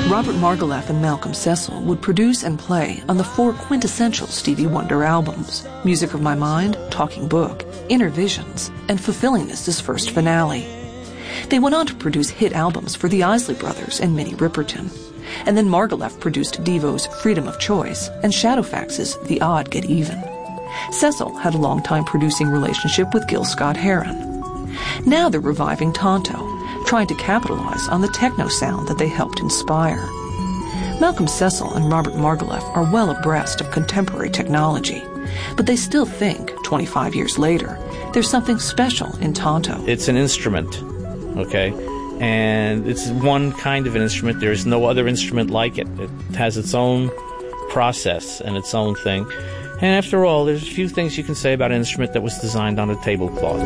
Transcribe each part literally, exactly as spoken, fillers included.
Robert Margouleff and Malcolm Cecil would produce and play on the four quintessential Stevie Wonder albums, Music of My Mind, Talking Book, Inner Visions, and Fulfillingness' first finale. They went on to produce hit albums for the Isley Brothers and Minnie Riperton. And then Margouleff produced Devo's Freedom of Choice and Shadowfax's The Odd Get Even. Cecil had a long-time producing relationship with Gil Scott-Heron. Now they're reviving Tonto, trying to capitalize on the techno sound that they helped inspire. Malcolm Cecil and Robert Margouleff are well abreast of contemporary technology, but they still think, twenty-five years later, there's something special in Tonto. It's an instrument, okay? And it's one kind of an instrument. There is no other instrument like it. It has its own process and its own thing. And after all, there's a few things you can say about an instrument that was designed on a tablecloth.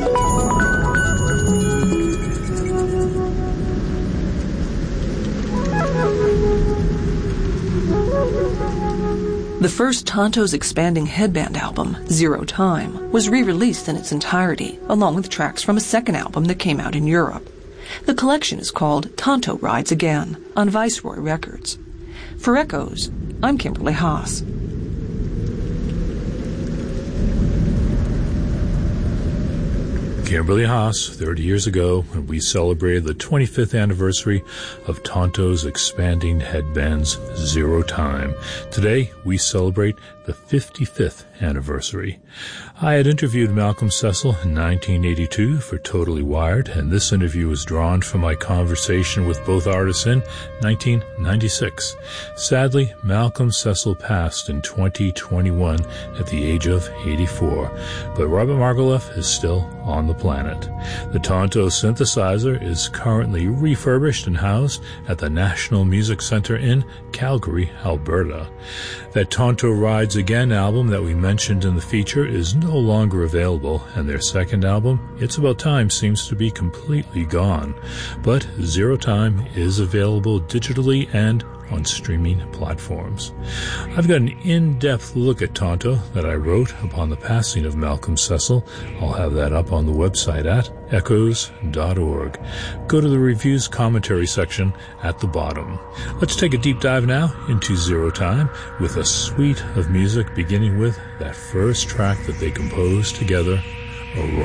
The first Tonto's Expanding Headband album, Zero Time, was re-released in its entirety, along with tracks from a second album that came out in Europe. The collection is called Tonto Rides Again on Viceroy Records. For Echoes, I'm Kimberly Haas. Kimberly Haas, thirty years ago, when we celebrated the twenty-fifth anniversary of Tonto's Expanding Headband's Zero Time. Today, we celebrate the fifty-fifth anniversary. I had interviewed Malcolm Cecil in nineteen eighty-two for Totally Wired, and this interview was drawn from my conversation with both artists in nineteen ninety-six. Sadly, Malcolm Cecil passed in twenty twenty-one at the age of eighty-four, but Robert Margouleff is still on the planet. The Tonto synthesizer is currently refurbished and housed at the National Music Center in Calgary, Alberta. That Tonto Rides Again album that we mentioned in the feature is no longer available, and their second album, It's About Time, seems to be completely gone. But Zero Time is available digitally and on streaming platforms. I've got an in-depth look at Tonto that I wrote upon the passing of Malcolm Cecil. I'll have that up on the website at echoes dot org. Go to the reviews commentary section at the bottom. Let's take a deep dive now into Zero Time with a suite of music beginning with that first track that they composed together,